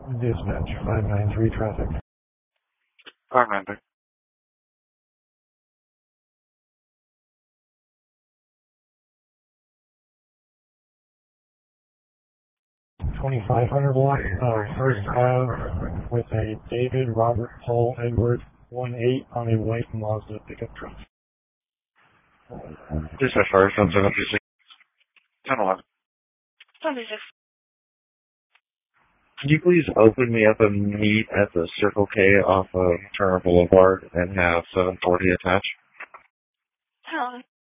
Dispatch 593 traffic. 593. 2500 block, First Ave with a David Robert Paul Edward 18 on a white Mazda pickup truck. Dispatch fire, 736. 1011. 76. Can you please open me up a meet at the Circle K off of Turner Boulevard and have 740 attached? Hold on.